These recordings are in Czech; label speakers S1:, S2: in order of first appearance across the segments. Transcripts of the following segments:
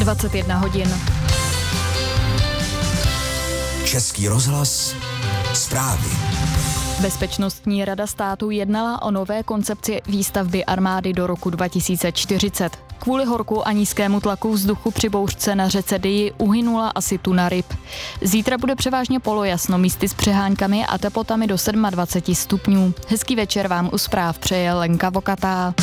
S1: 21 hodin.
S2: Český rozhlas, zprávy.
S1: Bezpečnostní rada státu jednala o nové koncepci výstavby armády do roku 2040. Kvůli horku a nízkému tlaku vzduchu při bouřce na řece Dyji uhynula asi tuna ryb. Zítra bude převážně polojasno, místy s přeháňkami a teplotami do 27 stupňů. Hezký večer vám u zpráv přeje Lenka Vokatá.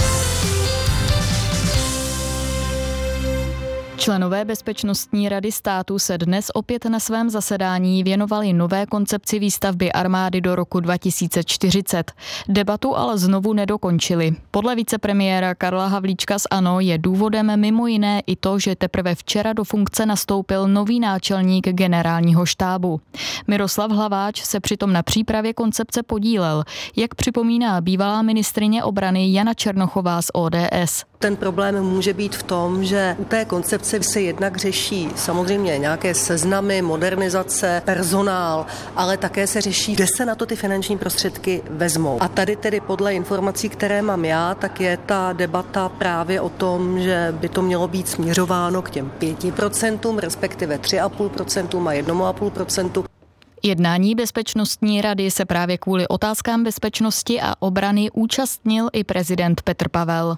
S1: Členové Bezpečnostní rady státu se dnes opět na svém zasedání věnovali nové koncepci výstavby armády do roku 2040. Debatu ale znovu nedokončili. Podle vicepremiéra Karla Havlíčka z ANO je důvodem mimo jiné i to, že teprve včera do funkce nastoupil nový náčelník generálního štábu. Miroslav Hlaváč se přitom na přípravě koncepce podílel, jak připomíná bývalá ministryně obrany Jana Černochová z ODS.
S3: Ten problém může být v tom, že u té koncepce se jednak řeší samozřejmě nějaké seznamy, modernizace, personál, ale také se řeší, kde se na to ty finanční prostředky vezmou. A tady tedy podle informací, které mám já, tak je ta debata právě o tom, že by to mělo být směřováno k těm 5%, respektive 3,5% a 1,5%.
S1: Jednání Bezpečnostní rady se právě kvůli otázkám bezpečnosti a obrany účastnil i prezident Petr Pavel.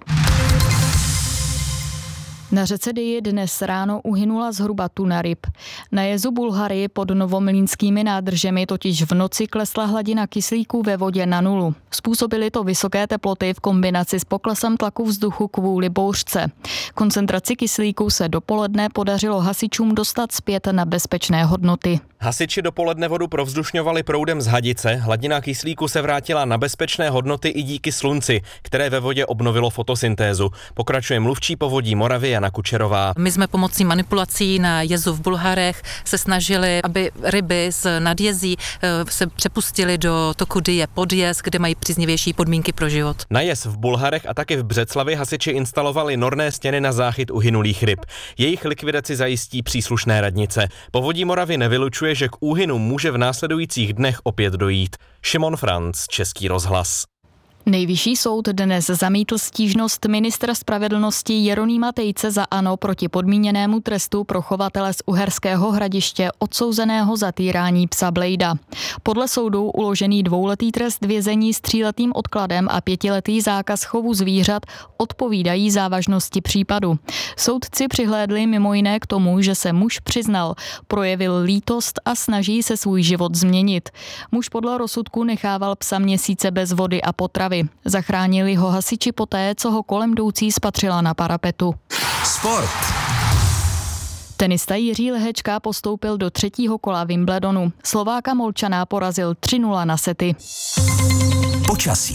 S1: Na řece Dyji dnes ráno uhynula zhruba tuna ryb. Na jezu Bulhary pod novomlýnskými nádržemi totiž v noci klesla hladina kyslíku ve vodě na nulu. Způsobily to vysoké teploty v kombinaci s poklesem tlaku vzduchu kvůli bouřce. Koncentraci kyslíku se dopoledne podařilo hasičům dostat zpět na bezpečné hodnoty.
S4: Hasiči dopoledne vodu provzdušňovali proudem z Hadice, hladina kyslíku se vrátila na bezpečné hodnoty i díky slunci, které ve vodě obnovilo fotosyntézu. Pokračuje mluvčí Povodí Moravy Jana Kučerová.
S5: My jsme pomocí manipulací na jezu v Bulharech se snažili, aby ryby z nadjezí se přepustily do toku Dyje pod jez, kde mají příznivější podmínky pro život. Na
S4: jez v Bulharech a taky v Břeclavi hasiči instalovali norné stěny na záchyt uhynulých ryb. Jejich likvidaci zajistí příslušné radnice. Povodí Moravy nevylučuje, že k úhynu může v následujících dnech opět dojít. Šimon Franc, Český rozhlas.
S1: Nejvyšší soud dnes zamítl stížnost ministra spravedlnosti Jeronýma Tejce za ANO proti podmíněnému trestu pro chovatele z Uherského Hradiště odsouzeného za týrání psa Blejda. Podle soudu uložený 2letý trest vězení s 3letým odkladem a 5letý zákaz chovu zvířat odpovídají závažnosti případu. Soudci přihlédli mimo jiné k tomu, že se muž přiznal, projevil lítost a snaží se svůj život změnit. Muž podle rozsudku nechával psa měsíce bez vody a potravy. Zachránili ho hasiči poté, co ho kolem jdoucí spatřila na parapetu.
S2: Sport.
S1: Tenista Jiří Lehečka postoupil do 3. kola Wimbledonu. Slováka Molčana porazil 3-0 na sety.
S2: Počasí.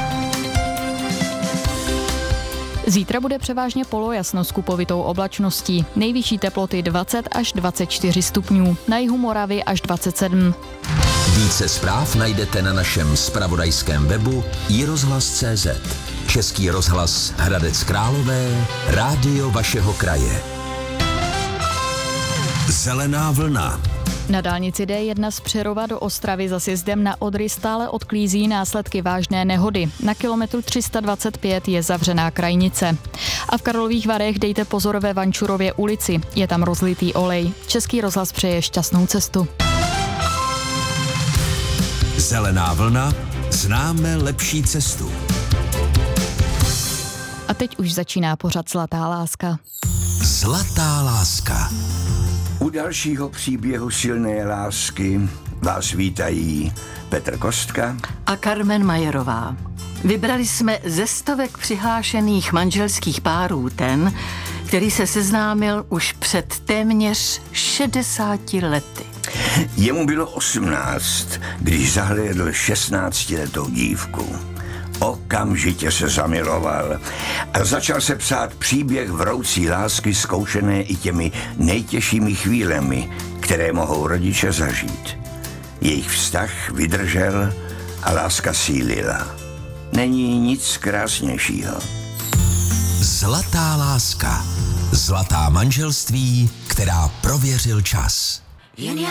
S1: Zítra bude převážně polojasno s kupovitou oblačností. Nejvyšší teploty 20 až 24 stupňů. Na jihu Moravy až 27.
S2: Více zpráv najdete na našem zpravodajském webu iRozhlas.cz. Český rozhlas Hradec Králové, rádio vašeho kraje. Zelená vlna.
S1: Na dálnici D1 z Přerova do Ostravy za sjezdem na Odry stále odklízí následky vážné nehody. Na kilometru 325 je zavřená krajnice. A v Karlových Varech dejte pozor ve Vančurově ulici. Je tam rozlitý olej. Český rozhlas přeje šťastnou cestu.
S2: Zelená vlna, známe lepší cestu.
S1: A teď už začíná pořad Zlatá láska.
S2: Zlatá láska.
S6: U dalšího příběhu silné lásky vás vítají Petr Kostka
S7: a Carmen Majerová. Vybrali jsme ze stovek přihlášených manželských párů ten, který se seznámil už před téměř 60 lety.
S6: Jemu bylo 18, když zahlédl 16letou dívku. Okamžitě se zamiloval a začal se psát příběh vroucí lásky zkoušené i těmi nejtěžšími chvílemi, které mohou rodiče zažít. Jejich vztah vydržel a láska sílila. Není nic krásnějšího.
S2: Zlatá láska. Zlatá manželství, která prověřil čas.